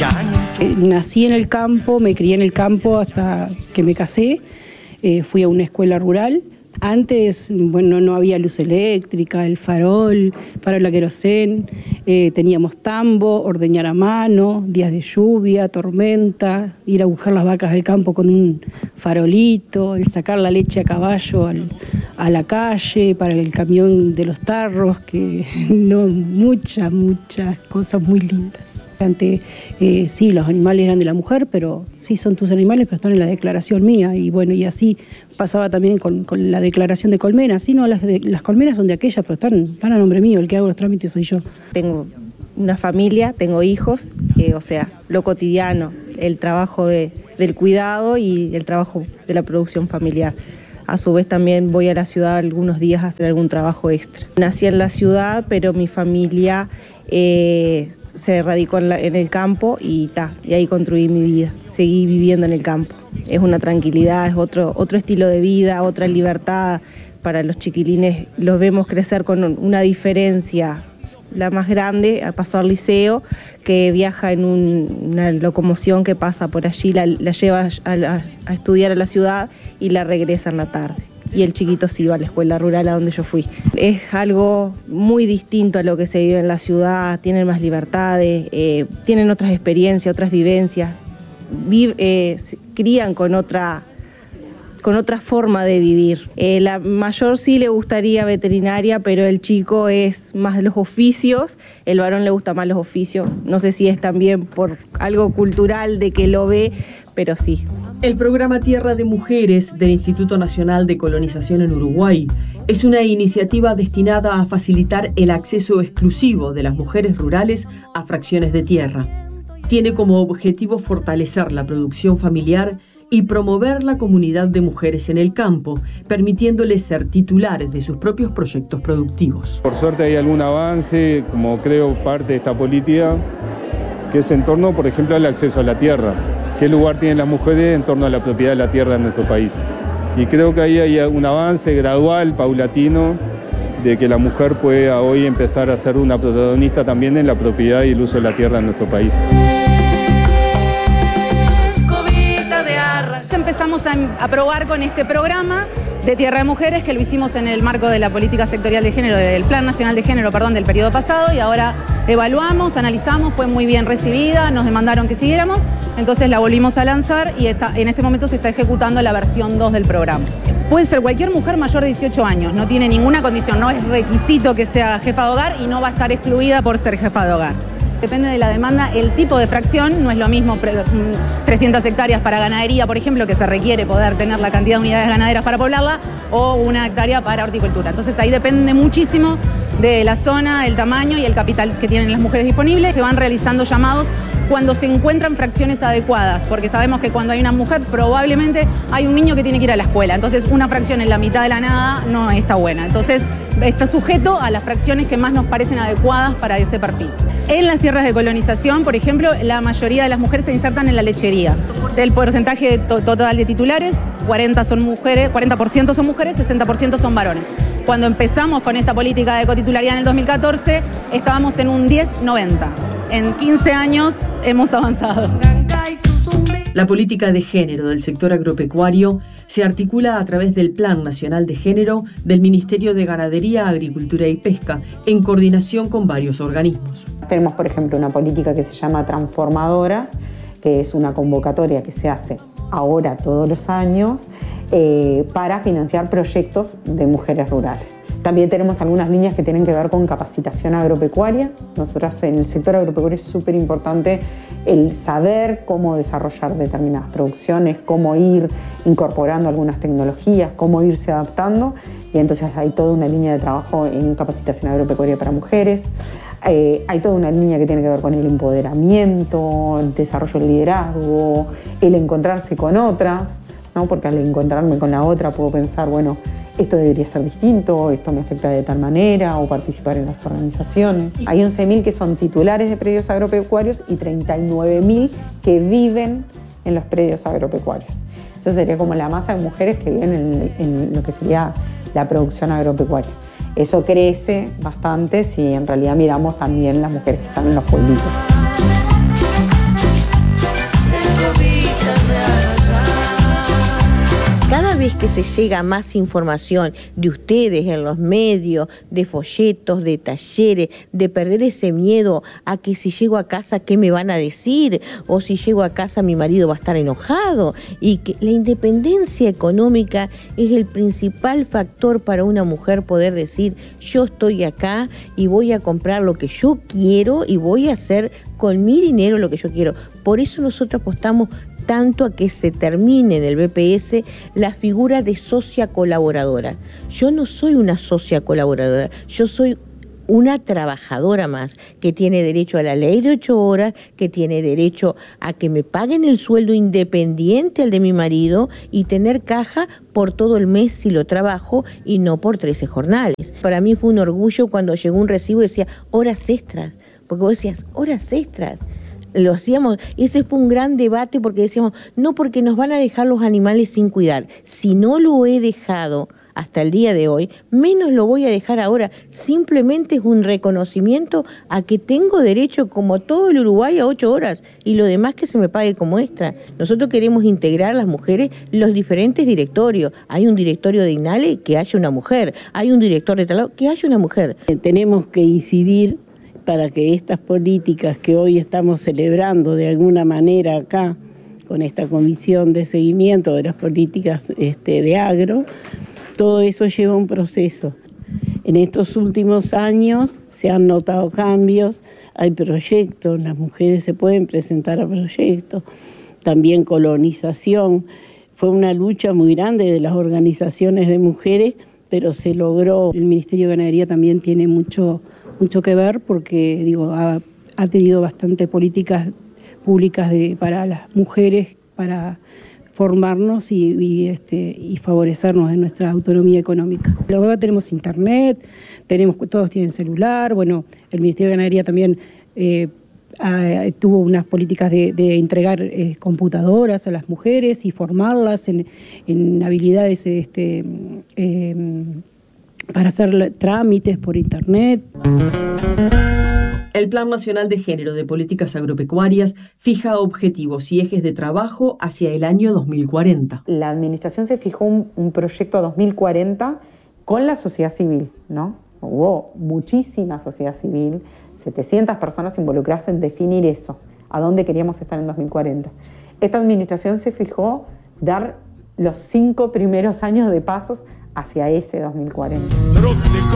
Nací en el campo, me crié en el campo hasta que me casé. Fui a una escuela rural. Antes, bueno, no había luz eléctrica, el farol a querosén, teníamos tambo, ordeñar a mano, días de lluvia, tormenta, ir a buscar las vacas del campo con un farolito, el sacar la leche a caballo a la calle para el camión de los tarros, que no, muchas cosas muy lindas. Antes, sí, los animales eran de la mujer, pero sí son tus animales, pero están en la declaración mía. Y bueno, y así pasaba también con la declaración de colmenas. Sí, no, las colmenas son de aquellas, pero están a nombre mío, el que hago los trámites soy yo. Tengo una familia, tengo hijos, o sea, lo cotidiano, el trabajo del cuidado y el trabajo de la producción familiar. A su vez también voy a la ciudad algunos días a hacer algún trabajo extra. Nací en la ciudad, pero mi familia se radicó en el campo y ahí construí mi vida. Seguí viviendo en el campo. Es una tranquilidad, es otro estilo de vida, otra libertad. Para los chiquilines los vemos crecer con una diferencia. La más grande pasó al liceo, que viaja en una locomoción que pasa por allí, la lleva a estudiar a la ciudad y la regresa en la tarde. Y el chiquito sí iba a la escuela rural a donde yo fui. Es algo muy distinto a lo que se vive en la ciudad, tienen más libertades, tienen otras experiencias, otras vivencias, se crían con otra forma de vivir. La mayor sí le gustaría veterinaria, pero el chico es más de los oficios, el varón le gusta más los oficios. No sé si es también por algo cultural de que lo ve, pero sí. El programa Tierra de Mujeres del Instituto Nacional de Colonización en Uruguay es una iniciativa destinada a facilitar el acceso exclusivo de las mujeres rurales a fracciones de tierra. Tiene como objetivo fortalecer la producción familiar y promover la comunidad de mujeres en el campo, permitiéndoles ser titulares de sus propios proyectos productivos. Por suerte hay algún avance, como creo parte de esta política, que es en torno, por ejemplo, al acceso a la tierra. ¿Qué lugar tienen las mujeres en torno a la propiedad de la tierra en nuestro país? Y creo que ahí hay un avance gradual, paulatino, de que la mujer pueda hoy empezar a ser una protagonista también en la propiedad y el uso de la tierra en nuestro país. Empezamos a probar con este programa de Tierra de Mujeres, que lo hicimos en el marco de la política sectorial de género, del Plan Nacional de Género, del periodo pasado, y ahora evaluamos, analizamos, fue muy bien recibida, nos demandaron que siguiéramos, entonces la volvimos a lanzar y en este momento se está ejecutando la versión 2 del programa. Puede ser cualquier mujer mayor de 18 años, no tiene ninguna condición, no es requisito que sea jefa de hogar y no va a estar excluida por ser jefa de hogar. Depende de la demanda, el tipo de fracción, no es lo mismo 300 hectáreas para ganadería, por ejemplo, que se requiere poder tener la cantidad de unidades ganaderas para poblarla, o 1 hectárea para horticultura. Entonces ahí depende muchísimo de la zona, el tamaño y el capital que tienen las mujeres disponibles. Se van realizando llamados cuando se encuentran fracciones adecuadas, porque sabemos que cuando hay una mujer probablemente hay un niño que tiene que ir a la escuela, entonces una fracción en la mitad de la nada no está buena. Entonces está sujeto a las fracciones que más nos parecen adecuadas para ese perfil. En las tierras de colonización, por ejemplo, la mayoría de las mujeres se insertan en la lechería. Del porcentaje total de titulares, 40% son mujeres, 60% son varones. Cuando empezamos con esta política de cotitularidad en el 2014, estábamos en un 10-90. En 15 años hemos avanzado. La política de género del sector agropecuario se articula a través del Plan Nacional de Género del Ministerio de Ganadería, Agricultura y Pesca, en coordinación con varios organismos. Tenemos, por ejemplo, una política que se llama Transformadoras, que es una convocatoria que se hace ahora todos los años para financiar proyectos de mujeres rurales. También tenemos algunas líneas que tienen que ver con capacitación agropecuaria. Nosotros en el sector agropecuario es súper importante el saber cómo desarrollar determinadas producciones, cómo ir incorporando algunas tecnologías, cómo irse adaptando, y entonces hay toda una línea de trabajo en capacitación agropecuaria para mujeres. Hay toda una línea que tiene que ver con el empoderamiento, el desarrollo del liderazgo, el encontrarse con otras, ¿no? Porque al encontrarme con la otra puedo pensar, bueno, esto debería ser distinto, esto me afecta de tal manera, o participar en las organizaciones. Hay 11.000 que son titulares de predios agropecuarios y 39.000 que viven en los predios agropecuarios. Entonces sería como la masa de mujeres que viven en lo que sería la producción agropecuaria. Eso crece bastante si en realidad miramos también las mujeres que están en los pueblitos. que se llega a más información de ustedes en los medios, de folletos, de talleres, de perder ese miedo a que si llego a casa, ¿qué me van a decir? O si llego a casa, mi marido va a estar enojado. Y que la independencia económica es el principal factor para una mujer poder decir, yo estoy acá y voy a comprar lo que yo quiero y voy a hacer con mi dinero lo que yo quiero. Por eso nosotros apostamos tanto a que se termine en el BPS la figura de socia colaboradora. Yo no soy una socia colaboradora, yo soy una trabajadora más, que tiene derecho a la ley de 8 horas, que tiene derecho a que me paguen el sueldo independiente al de mi marido y tener caja por todo el mes si lo trabajo y no por 13 jornales. Para mí fue un orgullo cuando llegó un recibo y decía horas extras, porque vos decías horas extras. Lo hacíamos, ese fue un gran debate porque decíamos, no porque nos van a dejar los animales sin cuidar, si no lo he dejado hasta el día de hoy, menos lo voy a dejar ahora, simplemente es un reconocimiento a que tengo derecho como todo el Uruguay a 8 horas y lo demás que se me pague como extra. Nosotros queremos integrar a las mujeres los diferentes directorios, hay un directorio de INALE que haya una mujer, hay un director de trabajo que haya una mujer. Tenemos que incidir para que estas políticas que hoy estamos celebrando de alguna manera acá, con esta comisión de seguimiento de las políticas de agro, todo eso lleva un proceso. En estos últimos años se han notado cambios, hay proyectos, las mujeres se pueden presentar a proyectos, también colonización. Fue una lucha muy grande de las organizaciones de mujeres, pero se logró. El Ministerio de Ganadería también tiene mucho que ver porque ha tenido bastante políticas públicas para las mujeres, para formarnos y favorecernos en nuestra autonomía económica. Luego tenemos internet, todos tienen celular, bueno, el Ministerio de Ganadería también tuvo unas políticas de entregar computadoras a las mujeres y formarlas en habilidades para hacer trámites por internet. El Plan Nacional de Género de Políticas Agropecuarias fija objetivos y ejes de trabajo hacia el año 2040. La administración se fijó un proyecto a 2040 con la sociedad civil, ¿no? Hubo muchísima sociedad civil, 700 personas involucradas en definir eso, a dónde queríamos estar en 2040. Esta administración se fijó dar los 5 primeros años de pasos hacia ese 2040.